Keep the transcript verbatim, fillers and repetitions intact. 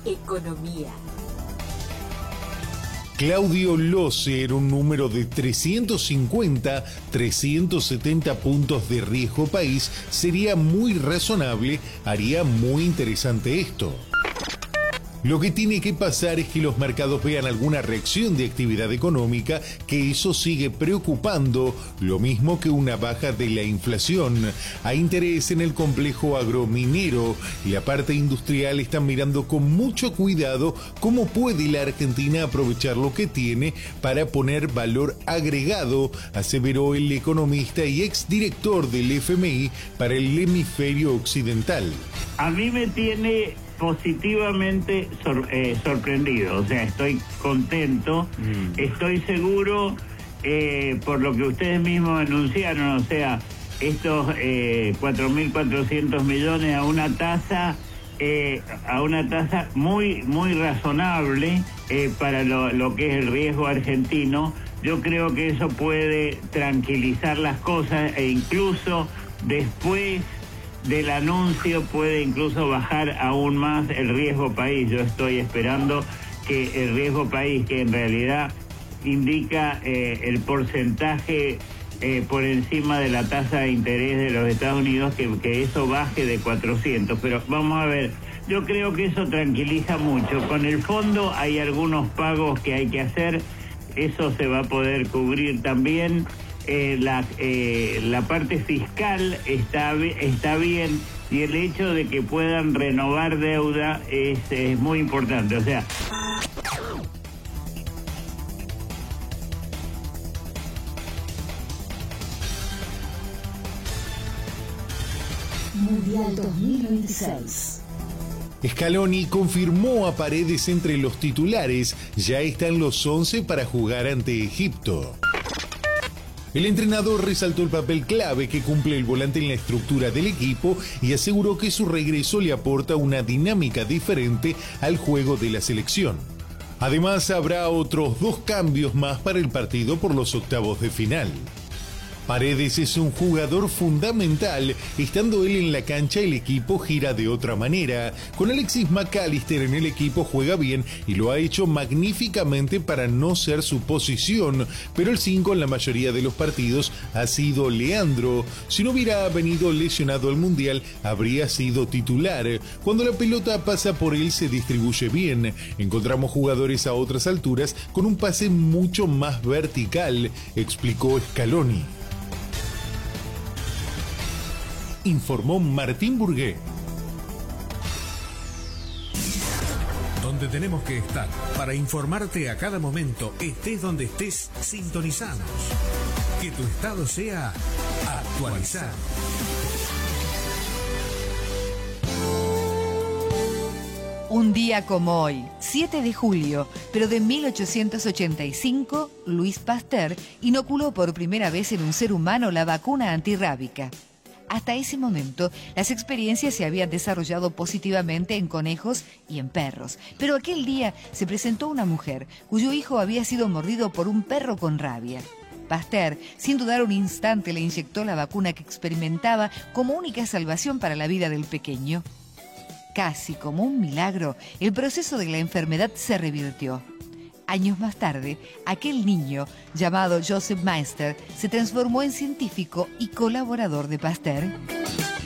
Economía. Claudio Loce era un número de trescientos cincuenta, trescientos setenta puntos de riesgo país. Sería muy razonable, haría muy interesante esto. Lo que tiene que pasar es que los mercados vean alguna reacción de actividad económica, que eso sigue preocupando, lo mismo que una baja de la inflación. Hay interés en el complejo agrominero y la parte industrial están mirando con mucho cuidado cómo puede la Argentina aprovechar lo que tiene para poner valor agregado, aseveró el economista y exdirector del F M I para el hemisferio occidental. A mí me tiene positivamente sor, eh, sorprendido, o sea, estoy contento, mm. estoy seguro, eh, por lo que ustedes mismos anunciaron, o sea, estos eh, cuatro mil cuatrocientos millones a una tasa, eh, a una tasa muy, muy razonable eh, para lo, lo que es el riesgo argentino. Yo creo que eso puede tranquilizar las cosas e incluso después del anuncio puede incluso bajar aún más el riesgo país. Yo estoy esperando que el riesgo país, que en realidad indica eh, el porcentaje eh, por encima de la tasa de interés de los Estados Unidos, que, que eso baje de cuatrocientos. Pero vamos a ver, yo creo que eso tranquiliza mucho. Con el fondo hay algunos pagos que hay que hacer, eso se va a poder cubrir también. Eh, la, eh, la parte fiscal está, está bien, y el hecho de que puedan renovar deuda es, es muy importante. O sea, Mundial dos mil veintiséis. Scaloni confirmó a Paredes entre los titulares. Ya están los once para jugar ante Egipto. El entrenador resaltó el papel clave que cumple el volante en la estructura del equipo y aseguró que su regreso le aporta una dinámica diferente al juego de la selección. Además, habrá otros dos cambios más para el partido por los octavos de final. Paredes es un jugador fundamental. Estando él en la cancha, el equipo gira de otra manera. Con Alexis McAllister en el equipo juega bien y lo ha hecho magníficamente para no ser su posición, pero el cinco en la mayoría de los partidos ha sido Leandro. Si no hubiera venido lesionado al Mundial, habría sido titular. Cuando la pelota pasa por él, se distribuye bien. Encontramos jugadores a otras alturas con un pase mucho más vertical, explicó Scaloni. Informó Martín Burgué. Donde tenemos que estar para informarte a cada momento, estés donde estés, sintonizanos. Que tu estado sea actualizado. Un día como hoy, siete de julio, pero de mil ochocientos ochenta y cinco, Louis Pasteur inoculó por primera vez en un ser humano la vacuna antirrábica. Hasta ese momento, las experiencias se habían desarrollado positivamente en conejos y en perros. Pero aquel día se presentó una mujer cuyo hijo había sido mordido por un perro con rabia. Pasteur, sin dudar un instante, le inyectó la vacuna que experimentaba como única salvación para la vida del pequeño. Casi como un milagro, el proceso de la enfermedad se revirtió. Años más tarde, aquel niño, llamado Joseph Meister, se transformó en científico y colaborador de Pasteur.